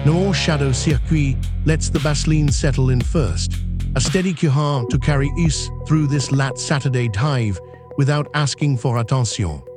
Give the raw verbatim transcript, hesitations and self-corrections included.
Noor Shadow Circuit lets the baseline settle in first. A steady current to carry us through this lat Saturday dive without asking for attention.